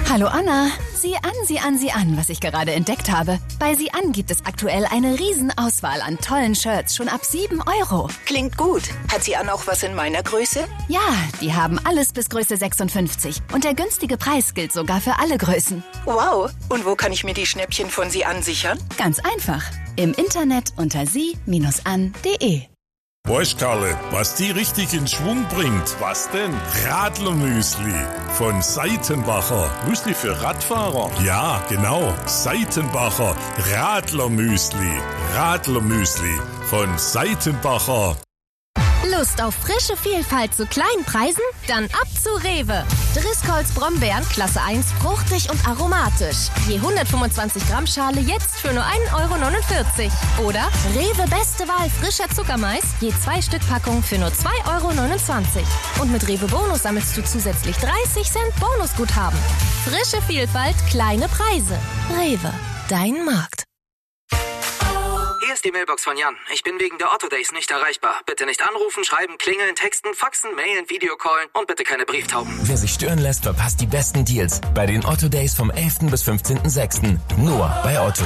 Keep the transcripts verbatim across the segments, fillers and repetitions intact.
Hallo Anna, sieh an, sieh an, sieh an, was ich gerade entdeckt habe. Bei Sieh an gibt es aktuell eine Riesenauswahl an tollen Shirts, schon ab sieben Euro. Klingt gut. Hat Sieh an auch was in meiner Größe? Ja, die haben alles bis Größe sechsundfünfzig. Und der günstige Preis gilt sogar für alle Größen. Wow, und wo kann ich mir die Schnäppchen von Sieh an sichern? Ganz einfach, im Internet unter sie Bindestrich an punkt de. Weißt Karle, was die richtig in Schwung bringt? Was denn? Radlermüsli von Seitenbacher. Müsli für Radfahrer? Ja, genau. Seitenbacher Radlermüsli. Radlermüsli von Seitenbacher. Lust auf frische Vielfalt zu kleinen Preisen? Dann ab zu Rewe. Driscolls Brombeeren Klasse eins, fruchtig und aromatisch. Je hundertfünfundzwanzig Gramm Schale jetzt für nur ein Euro neunundvierzig. Oder Rewe Beste Wahl frischer Zuckermais, je zwei Stück Packung für nur zwei Euro neunundzwanzig. Und mit Rewe Bonus sammelst du zusätzlich dreißig Cent Bonusguthaben. Frische Vielfalt, kleine Preise. Rewe, dein Markt. Hier ist die Mailbox von Jan. Ich bin wegen der Otto Days nicht erreichbar. Bitte nicht anrufen, schreiben, klingeln, texten, faxen, mailen, Videocallen und bitte keine Brieftauben. Wer sich stören lässt, verpasst die besten Deals bei den Otto Days vom elften bis fünfzehnten sechsten Nur bei Otto.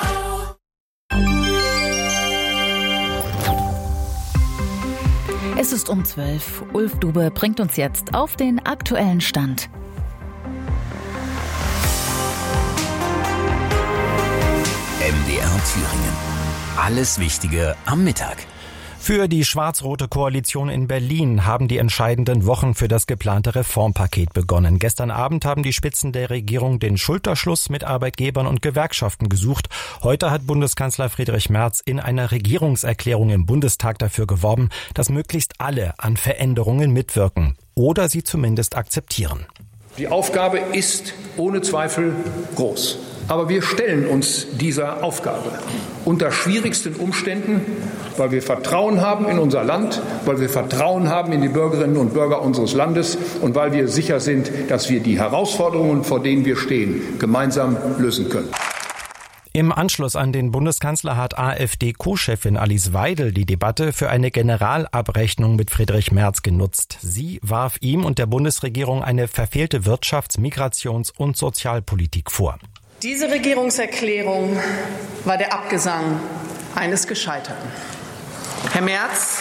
Es ist um zwölf. Ulf Dube bringt uns jetzt auf den aktuellen Stand. M D R Thüringen. Alles Wichtige am Mittag. Für die schwarz-rote Koalition in Berlin haben die entscheidenden Wochen für das geplante Reformpaket begonnen. Gestern Abend haben die Spitzen der Regierung den Schulterschluss mit Arbeitgebern und Gewerkschaften gesucht. Heute hat Bundeskanzler Friedrich Merz in einer Regierungserklärung im Bundestag dafür geworben, dass möglichst alle an Veränderungen mitwirken oder sie zumindest akzeptieren. Die Aufgabe ist ohne Zweifel groß. Aber wir stellen uns dieser Aufgabe unter schwierigsten Umständen, weil wir Vertrauen haben in unser Land, weil wir Vertrauen haben in die Bürgerinnen und Bürger unseres Landes und weil wir sicher sind, dass wir die Herausforderungen, vor denen wir stehen, gemeinsam lösen können. Im Anschluss an den Bundeskanzler hat AfD-Co-Chefin Alice Weidel die Debatte für eine Generalabrechnung mit Friedrich Merz genutzt. Sie warf ihm und der Bundesregierung eine verfehlte Wirtschafts-, Migrations- und Sozialpolitik vor. Diese Regierungserklärung war der Abgesang eines Gescheiterten. Herr Merz,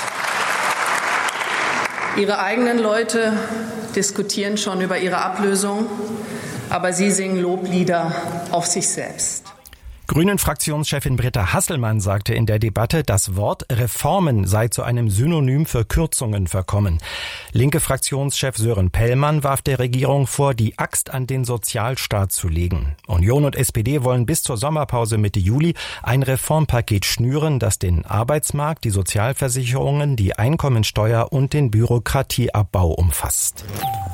Ihre eigenen Leute diskutieren schon über Ihre Ablösung, aber Sie singen Loblieder auf sich selbst. Grünen-Fraktionschefin Britta Hasselmann sagte in der Debatte, das Wort Reformen sei zu einem Synonym für Kürzungen verkommen. Linke Fraktionschef Sören Pellmann warf der Regierung vor, die Axt an den Sozialstaat zu legen. Union und S P D wollen bis zur Sommerpause Mitte Juli ein Reformpaket schnüren, das den Arbeitsmarkt, die Sozialversicherungen, die Einkommensteuer und den Bürokratieabbau umfasst.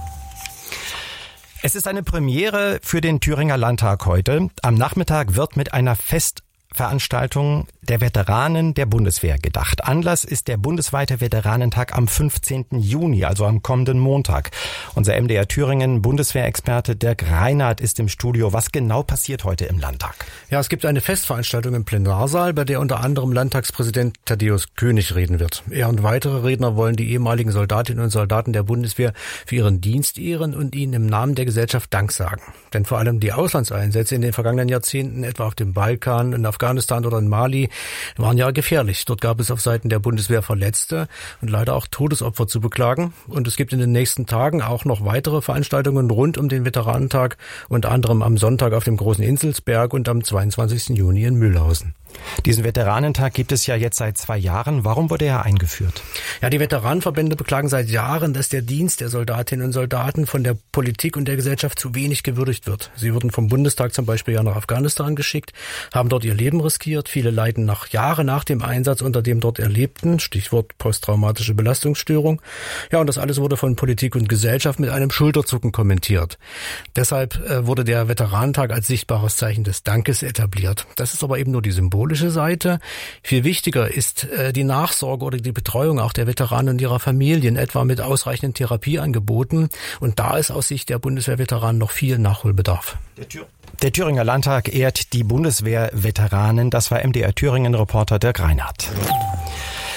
Es ist eine Premiere für den Thüringer Landtag heute. Am Nachmittag wird mit einer Festveranstaltung der Veteranen der Bundeswehr gedacht. Anlass ist der bundesweite Veteranentag am fünfzehnten Juni, also am kommenden Montag. Unser M D R Thüringen Bundeswehrexperte Dirk Reinhardt ist im Studio. Was genau passiert heute im Landtag? Ja, es gibt eine Festveranstaltung im Plenarsaal, bei der unter anderem Landtagspräsident Thaddäus König reden wird. Er und weitere Redner wollen die ehemaligen Soldatinnen und Soldaten der Bundeswehr für ihren Dienst ehren und ihnen im Namen der Gesellschaft Dank sagen. Denn vor allem die Auslandseinsätze in den vergangenen Jahrzehnten, etwa auf dem Balkan, in Afghanistan oder in Mali, waren ja gefährlich. Dort gab es auf Seiten der Bundeswehr Verletzte und leider auch Todesopfer zu beklagen. Und es gibt in den nächsten Tagen auch noch weitere Veranstaltungen rund um den Veteranentag, unter anderem am Sonntag auf dem Großen Inselsberg und am zweiundzwanzigsten Juni in Mühlhausen. Diesen Veteranentag gibt es ja jetzt seit zwei Jahren. Warum wurde er eingeführt? Ja, die Veteranenverbände beklagen seit Jahren, dass der Dienst der Soldatinnen und Soldaten von der Politik und der Gesellschaft zu wenig gewürdigt wird. Sie wurden vom Bundestag zum Beispiel ja nach Afghanistan geschickt, haben dort ihr Leben riskiert. Viele leiden nach Jahre nach dem Einsatz unter dem dort Erlebten. Stichwort posttraumatische Belastungsstörung. Ja, und das alles wurde von Politik und Gesellschaft mit einem Schulterzucken kommentiert. Deshalb äh, wurde der Veteranentag als sichtbares Zeichen des Dankes etabliert. Das ist aber eben nur die Symbolische Seite. Viel wichtiger ist äh, die Nachsorge oder die Betreuung auch der Veteranen und ihrer Familien, etwa mit ausreichenden Therapieangeboten. Und da ist aus Sicht der Bundeswehrveteranen noch viel Nachholbedarf. Der, Thür- der Thüringer Landtag ehrt die Bundeswehrveteranen. Das war M D R Thüringen-Reporter Dirk Reinhardt.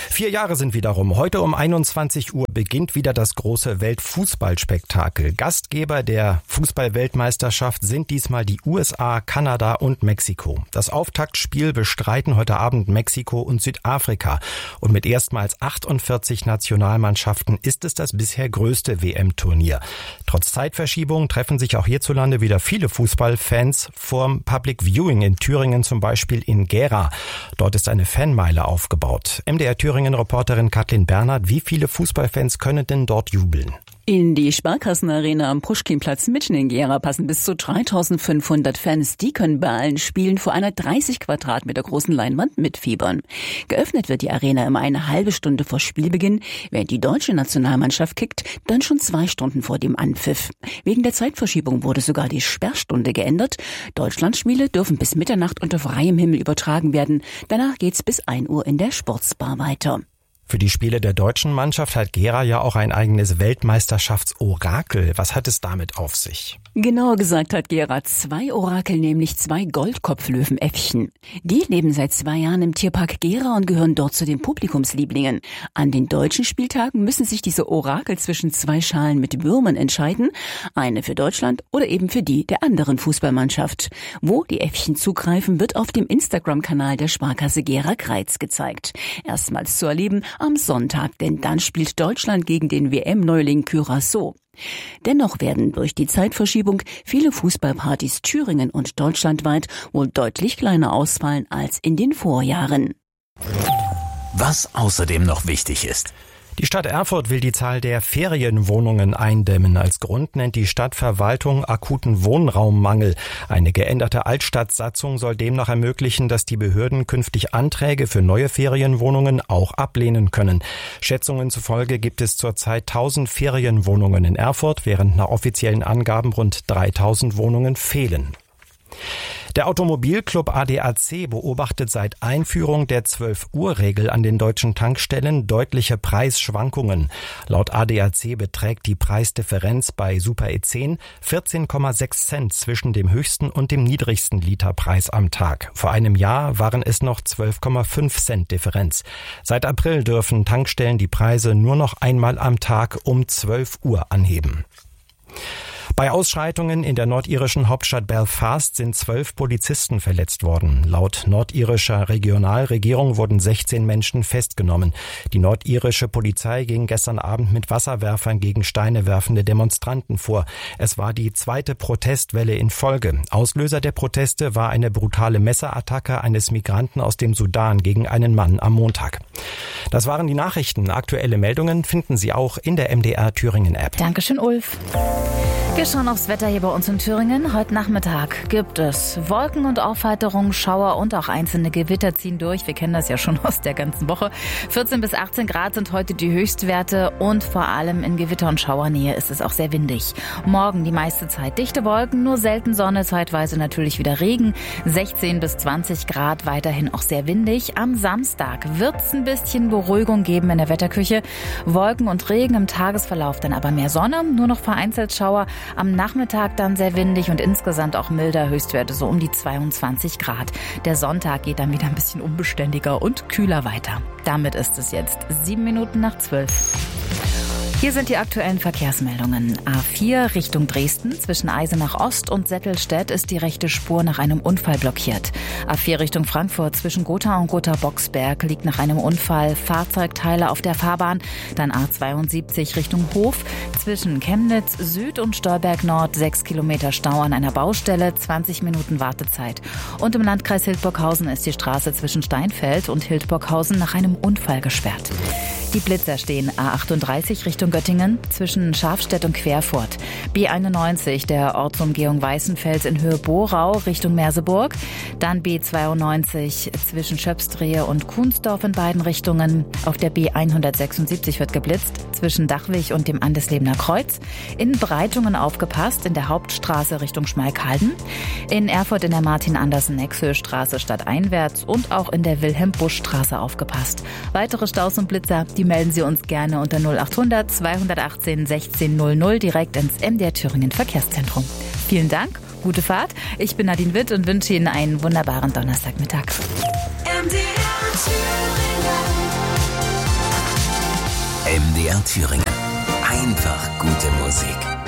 Vier Jahre sind wieder rum. Heute um einundzwanzig Uhr beginnt wieder das große Weltfußballspektakel. Gastgeber der Fußball-Weltmeisterschaft sind diesmal die U S A, Kanada und Mexiko. Das Auftaktspiel bestreiten heute Abend Mexiko und Südafrika. Und mit erstmals achtundvierzig Nationalmannschaften ist es das bisher größte W M-Turnier. Trotz Zeitverschiebung treffen sich auch hierzulande wieder viele Fußballfans vorm Public Viewing in Thüringen, zum Beispiel in Gera. Dort ist eine Fanmeile aufgebaut. M D R Thüringen-Reporterin Kathleen Bernhard, wie viele Fußballfans können denn dort jubeln? In die Sparkassenarena am Puschkinplatz mitten in Gera passen bis zu dreitausendfünfhundert Fans. Die können bei allen Spielen vor einer dreißig Quadratmeter großen Leinwand mitfiebern. Geöffnet wird die Arena immer eine halbe Stunde vor Spielbeginn, während die deutsche Nationalmannschaft kickt, dann schon zwei Stunden vor dem Anpfiff. Wegen der Zeitverschiebung wurde sogar die Sperrstunde geändert. Deutschlandspiele dürfen bis Mitternacht unter freiem Himmel übertragen werden. Danach geht's bis ein Uhr in der Sportsbar weiter. Für die Spiele der deutschen Mannschaft hat Gera ja auch ein eigenes Weltmeisterschaftsorakel. Was hat es damit auf sich? Genauer gesagt hat Gera zwei Orakel, nämlich zwei Goldkopflöwenäffchen. Die leben seit zwei Jahren im Tierpark Gera und gehören dort zu den Publikumslieblingen. An den deutschen Spieltagen müssen sich diese Orakel zwischen zwei Schalen mit Würmern entscheiden. Eine für Deutschland oder eben für die der anderen Fußballmannschaft. Wo die Äffchen zugreifen, wird auf dem Instagram-Kanal der Sparkasse Gera Kreiz gezeigt. Erstmals zu erleben am Sonntag, denn dann spielt Deutschland gegen den W M-Neuling Curaçao. Dennoch werden durch die Zeitverschiebung viele Fußballpartys Thüringen und deutschlandweit wohl deutlich kleiner ausfallen als in den Vorjahren. Was außerdem noch wichtig ist. Die Stadt Erfurt will die Zahl der Ferienwohnungen eindämmen. Als Grund nennt die Stadtverwaltung akuten Wohnraummangel. Eine geänderte Altstadtsatzung soll demnach ermöglichen, dass die Behörden künftig Anträge für neue Ferienwohnungen auch ablehnen können. Schätzungen zufolge gibt es zurzeit tausend Ferienwohnungen in Erfurt, während nach offiziellen Angaben rund dreitausend Wohnungen fehlen. Der Automobilclub A D A C beobachtet seit Einführung der zwölf-Uhr-Regel an den deutschen Tankstellen deutliche Preisschwankungen. Laut A D A C beträgt die Preisdifferenz bei Super E zehn vierzehn Komma sechs Cent zwischen dem höchsten und dem niedrigsten Literpreis am Tag. Vor einem Jahr waren es noch zwölf Komma fünf Cent Differenz. Seit April dürfen Tankstellen die Preise nur noch einmal am Tag um zwölf Uhr anheben. Bei Ausschreitungen in der nordirischen Hauptstadt Belfast sind zwölf Polizisten verletzt worden. Laut nordirischer Regionalregierung wurden sechzehn Menschen festgenommen. Die nordirische Polizei ging gestern Abend mit Wasserwerfern gegen Steine werfende Demonstranten vor. Es war die zweite Protestwelle in Folge. Auslöser der Proteste war eine brutale Messerattacke eines Migranten aus dem Sudan gegen einen Mann am Montag. Das waren die Nachrichten. Aktuelle Meldungen finden Sie auch in der M D R Thüringen App. Dankeschön, Ulf. Wir schauen aufs Wetter hier bei uns in Thüringen. Heute Nachmittag gibt es Wolken und Aufheiterung, Schauer und auch einzelne Gewitter ziehen durch. Wir kennen das ja schon aus der ganzen Woche. vierzehn bis achtzehn Grad sind heute die Höchstwerte und vor allem in Gewitter- und Schauernähe ist es auch sehr windig. Morgen die meiste Zeit dichte Wolken, nur selten Sonne, zeitweise natürlich wieder Regen. sechzehn bis zwanzig Grad, weiterhin auch sehr windig. Am Samstag wird es ein bisschen Beruhigung geben in der Wetterküche. Wolken und Regen im Tagesverlauf, dann aber mehr Sonne, nur noch vereinzelt Schauer. Am Nachmittag dann sehr windig und insgesamt auch milder, Höchstwerte so um die zweiundzwanzig Grad. Der Sonntag geht dann wieder ein bisschen unbeständiger und kühler weiter. Damit ist es jetzt sieben Minuten nach zwölf. Hier sind die aktuellen Verkehrsmeldungen. A vier Richtung Dresden. Zwischen Eisenach Ost und Settelstedt ist die rechte Spur nach einem Unfall blockiert. A vier Richtung Frankfurt. Zwischen Gotha und Gotha-Boxberg liegt nach einem Unfall Fahrzeugteile auf der Fahrbahn. Dann A zweiundsiebzig Richtung Hof. Zwischen Chemnitz Süd und Stolberg Nord sechs Kilometer Stau an einer Baustelle, zwanzig Minuten Wartezeit. Und im Landkreis Hildburghausen ist die Straße zwischen Steinfeld und Hildburghausen nach einem Unfall gesperrt. Die Blitzer stehen A achtunddreißig Richtung Göttingen zwischen Schafstedt und Querfurt. B einundneunzig der Ortsumgehung Weißenfels in Höhe Borau Richtung Merseburg. Dann B zweiundneunzig zwischen Schöpsdrehe und Kuhnsdorf in beiden Richtungen. Auf der B hundertsechsundsiebzig wird geblitzt zwischen Dachwig und dem Andeslebener Kreuz. In Breitungen aufgepasst in der Hauptstraße Richtung Schmalkalden. In Erfurt in der Martin-Andersen-Nexhöhe-Straße stadteinwärts und auch in der Wilhelm-Busch-Straße aufgepasst. Weitere Staus und Blitzer, die melden Sie uns gerne unter null achthundert zweihundertachtzehn sechzehn null null direkt ins M D R Thüringen Verkehrszentrum. Vielen Dank, gute Fahrt. Ich bin Nadine Witt und wünsche Ihnen einen wunderbaren Donnerstagmittag. M D R Thüringen. M D R Thüringen. Einfach gute Musik.